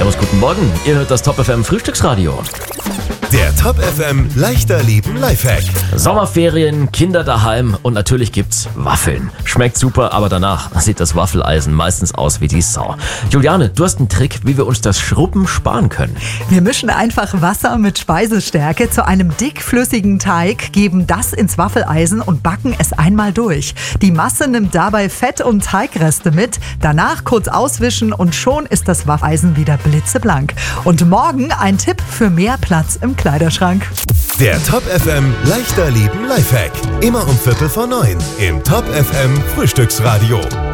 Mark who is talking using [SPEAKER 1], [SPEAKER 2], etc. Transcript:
[SPEAKER 1] Servus, guten Morgen. Ihr hört das Top FM Frühstücksradio.
[SPEAKER 2] Der Top FM leichter Leben Lifehack.
[SPEAKER 1] Sommerferien, Kinder daheim und natürlich gibt's Waffeln. Schmeckt super, aber danach sieht das Waffeleisen meistens aus wie die Sau. Juliane, du hast einen Trick, wie wir uns das Schrubben sparen können.
[SPEAKER 3] Wir mischen einfach Wasser mit Speisestärke zu einem dickflüssigen Teig, geben das ins Waffeleisen und backen es einmal durch. Die Masse nimmt dabei Fett und Teigreste mit, danach kurz auswischen und schon ist das Waffeleisen wieder blitzeblank. Und morgen ein Tipp für mehr Platz im Kleiderschrank.
[SPEAKER 2] Der Top FM leichter Leben Lifehack. Immer um 8:45 im Top FM Frühstücksradio.